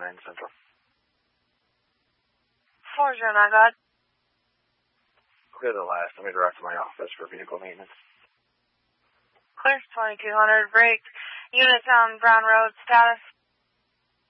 409 Central. 409, God. Okay, the last. Let me direct to my office for vehicle maintenance. Clear 2200, break. Units on Brown Road, status.